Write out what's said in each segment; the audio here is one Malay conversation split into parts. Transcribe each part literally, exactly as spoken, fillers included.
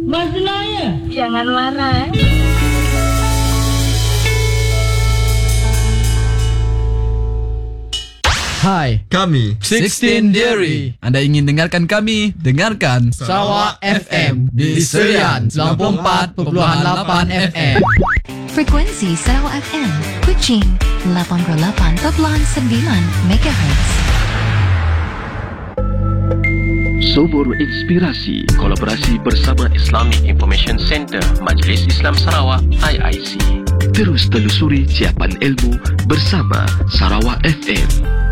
Bahasa Melayu. Jangan marah eh. Hai, kami Sixteen Dairy. Anda ingin dengarkan kami? Dengarkan Sarawak F M di Serian sembilan puluh empat perpuluhan lapan F M. Frekuensi Sarawak F M, Kuching lapan puluh lapan perpuluhan sembilan megahertz. Sumur Inspirasi, kolaborasi bersama Islamic Information Center Majlis Islam Sarawak I I C. Terus telusuri siapan ilmu bersama Sarawak F M.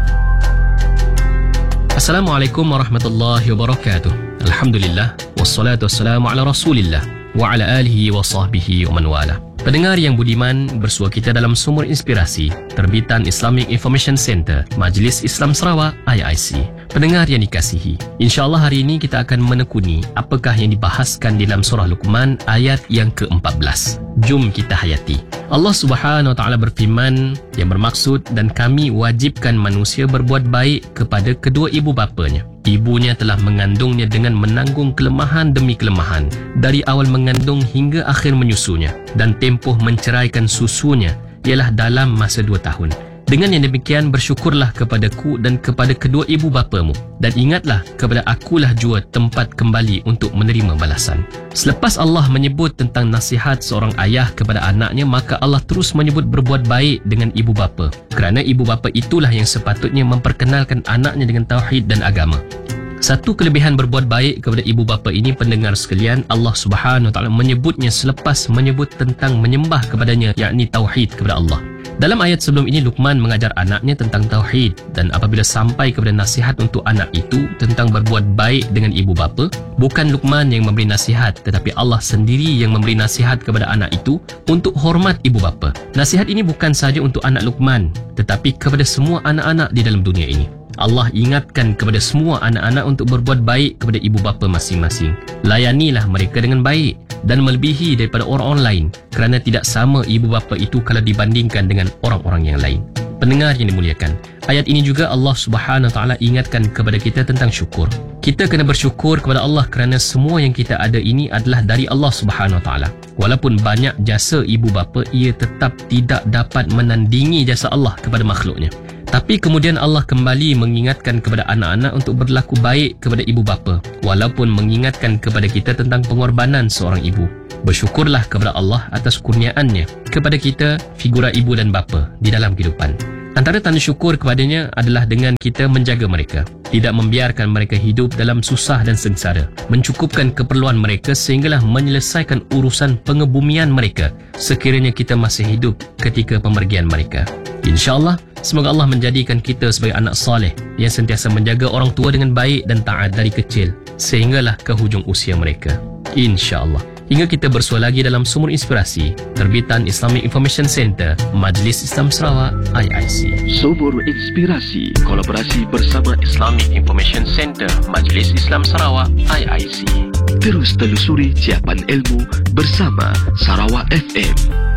Assalamualaikum warahmatullahi wabarakatuh. Alhamdulillah, wassalatu wassalamu ala rasulillah wa ala alihi wa sahbihi wa man wala. Pendengar yang budiman, bersua kita dalam Sumur Inspirasi, terbitan Islamic Information Center Majlis Islam Sarawak I I C. Pendengar yang dikasihi, insya-Allah hari ini kita akan menekuni apakah yang dibahaskan dalam surah Luqman ayat yang ke empat belas. Jom kita hayati. Allah Subhanahu wa taala berfirman yang bermaksud, dan kami wajibkan manusia berbuat baik kepada kedua ibu bapanya. Ibunya telah mengandungnya dengan menanggung kelemahan demi kelemahan dari awal mengandung hingga akhir menyusunya, dan tempoh menceraikan susunya ialah dalam masa dua tahun. Dengan yang demikian, bersyukurlah kepadaku dan kepada kedua ibu bapamu, dan ingatlah kepada akulah jua tempat kembali untuk menerima balasan. Selepas Allah menyebut tentang nasihat seorang ayah kepada anaknya, maka Allah terus menyebut berbuat baik dengan ibu bapa, kerana ibu bapa itulah yang sepatutnya memperkenalkan anaknya dengan tauhid dan agama. Satu kelebihan berbuat baik kepada ibu bapa ini, pendengar sekalian, Allah Subhanahu wa taala menyebutnya selepas menyebut tentang menyembah kepadanya, yakni tauhid kepada Allah. Dalam ayat sebelum ini, Luqman mengajar anaknya tentang tauhid, dan apabila sampai kepada nasihat untuk anak itu tentang berbuat baik dengan ibu bapa, bukan Luqman yang memberi nasihat, tetapi Allah sendiri yang memberi nasihat kepada anak itu untuk hormat ibu bapa. Nasihat ini bukan sahaja untuk anak Luqman, tetapi kepada semua anak-anak di dalam dunia ini. Allah ingatkan kepada semua anak-anak untuk berbuat baik kepada ibu bapa masing-masing. Layanilah mereka dengan baik dan melebihi daripada orang-orang lain, kerana tidak sama ibu bapa itu kalau dibandingkan dengan orang-orang yang lain. Pendengar yang dimuliakan, ayat ini juga Allah Subhanahu wa taala ingatkan kepada kita tentang syukur. Kita kena bersyukur kepada Allah kerana semua yang kita ada ini adalah dari Allah Subhanahu wa taala. Walaupun banyak jasa ibu bapa, ia tetap tidak dapat menandingi jasa Allah kepada makhluknya. Tapi kemudian Allah kembali mengingatkan kepada anak-anak untuk berlaku baik kepada ibu bapa, walaupun mengingatkan kepada kita tentang pengorbanan seorang ibu. Bersyukurlah kepada Allah atas kurniaannya kepada kita, figura ibu dan bapa di dalam kehidupan. Antara tanda syukur kepadanya adalah dengan kita menjaga mereka, tidak membiarkan mereka hidup dalam susah dan sengsara, mencukupkan keperluan mereka sehinggalah menyelesaikan urusan pengebumian mereka sekiranya kita masih hidup ketika pemergian mereka. InsyaAllah, semoga Allah menjadikan kita sebagai anak saleh yang sentiasa menjaga orang tua dengan baik dan taat dari kecil sehinggalah ke hujung usia mereka. InsyaAllah. Hingga kita bersua lagi dalam Sumur Inspirasi, terbitan Islamic Information Center Majlis Islam Sarawak I I C. Sumur Inspirasi, kolaborasi bersama Islamic Information Center Majlis Islam Sarawak I I C. Terus telusuri siapan ilmu bersama Sarawak F M.